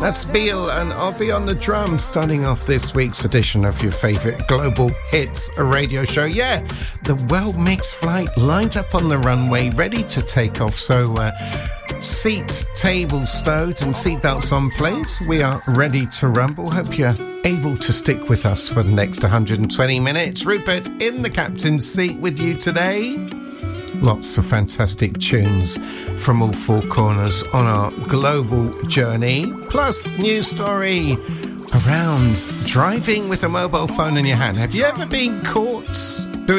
That's Beale and Ovi on the drums, starting off this week's edition of your favourite global hits radio show. Yeah, the Well Mixed flight lined up on the runway, ready to take off. So seat, table stowed and seatbelts on place. We are ready to rumble. Hope you're able to stick with us for the next 120 minutes. Rupert in the captain's seat with you today. Lots of fantastic tunes from all four corners on our global journey. Plus, news story around driving with a mobile phone in your hand. Have you ever been caught